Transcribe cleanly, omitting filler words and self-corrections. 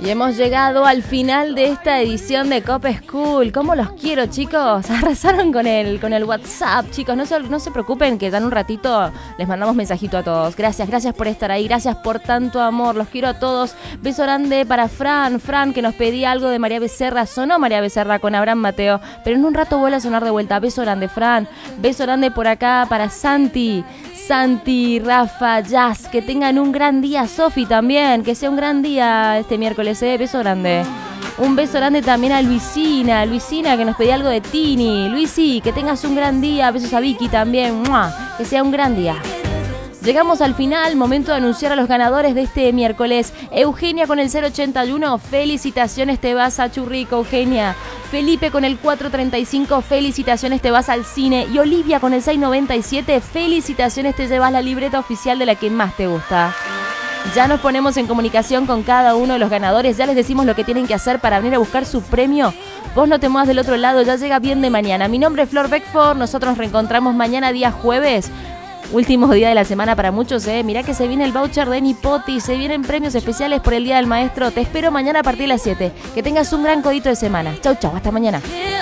Y hemos llegado al final de esta edición de Cop School. ¿Cómo los quiero, chicos? Arrasaron con el WhatsApp, chicos. No se preocupen que dan un ratito les mandamos mensajito a todos. Gracias por estar ahí. Gracias por tanto amor. Los quiero a todos. Beso grande para Fran, que nos pedía algo de María Becerra. Sonó María Becerra con Abraham Mateo, pero en un rato vuelve a sonar de vuelta. Beso grande, Fran. Beso grande por acá para Santi, Rafa, Jazz, que tengan un gran día. Sofi también, que sea un gran día este miércoles, beso grande. Un beso grande también a Luisina, que nos pedía algo de Tini. Luisi, que tengas un gran día. Besos a Vicky también, ¡mua! Que sea un gran día. Llegamos al final, momento de anunciar a los ganadores de este miércoles. Eugenia con el 081, felicitaciones, te vas a Churrico, Eugenia. Felipe con el 435, felicitaciones, te vas al cine. Y Olivia con el 697, felicitaciones, te llevas la libreta oficial de la que más te gusta. Ya nos ponemos en comunicación con cada uno de los ganadores, ya les decimos lo que tienen que hacer para venir a buscar su premio. Vos no te muevas del otro lado, ya llega bien de mañana. Mi nombre es Flor Beckford, nosotros nos reencontramos mañana día jueves. Último día de la semana para muchos, Mirá que se viene el voucher de Nipoti, se vienen premios especiales por el Día del Maestro. Te espero mañana a partir de las 7. Que tengas un gran codito de semana. Chau, hasta mañana.